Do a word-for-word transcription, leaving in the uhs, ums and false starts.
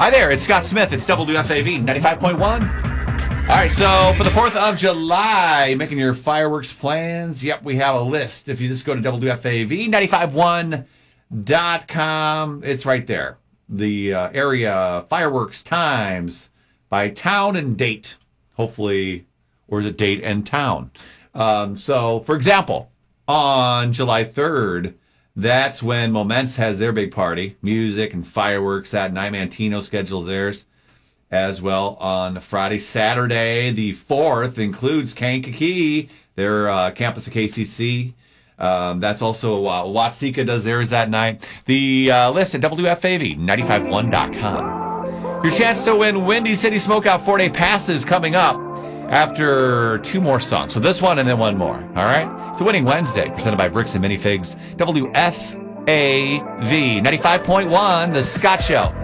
Hi there, it's Scott Smith. It's W F A V ninety-five point one. All right, so for the fourth of July, making your fireworks plans. Yep, we have a list. If you just go to W F A V nine five one dot com, it's right there. The uh, area fireworks times by town and date, hopefully, or is it date and town? Um, so, for example, on July third, that's when Moments has their big party. Music and fireworks that night. Mantino schedules theirs as well on Friday. Saturday, the fourth, includes Kankakee, their uh, campus of K C C. Um, that's also uh, Watsika does theirs that night. The uh, list at W F A V nine five one dot com. Your chance to win Windy City Smokeout four-day passes coming up after two more songs. So this one and then one more. All right? It's a Winning Wednesday, presented by Bricks and Minifigs. W F A V ninety-five point one, The Scott Show.